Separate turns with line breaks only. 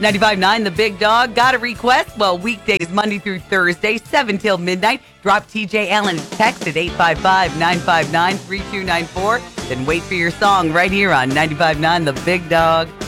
95.9 The Big Dog. Got a request? Well, weekdays, Monday through Thursday, 7 till midnight. Drop TJ Allen a text at 855-959-3294. Then wait for your song right here on 95.9 The Big Dog.